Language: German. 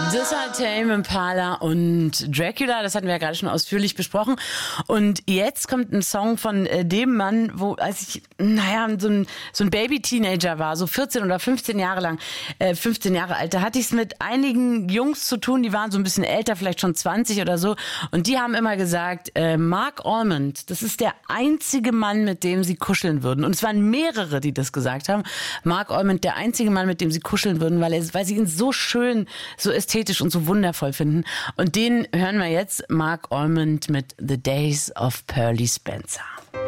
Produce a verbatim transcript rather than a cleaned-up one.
Das war Tame Impala und Dracula, das hatten wir ja gerade schon ausführlich besprochen. Und jetzt kommt ein Song von äh, dem Mann, wo, als ich, naja, so ein, so ein Baby-Teenager war, so vierzehn oder fünfzehn Jahre lang, äh, fünfzehn Jahre alt, da hatte ich es mit einigen Jungs zu tun, die waren so ein bisschen älter, vielleicht schon zwanzig oder so. Und die haben immer gesagt, äh, Mark Almond, das ist der einzige Mann, mit dem sie kuscheln würden. Und es waren mehrere, die das gesagt haben. Mark Almond, der einzige Mann, mit dem sie kuscheln würden, weil, er, weil sie ihn so schön, so ästhetisch und so wundervoll finden. Und den hören wir jetzt, Mark Almond mit The Days of Pearly Spencer.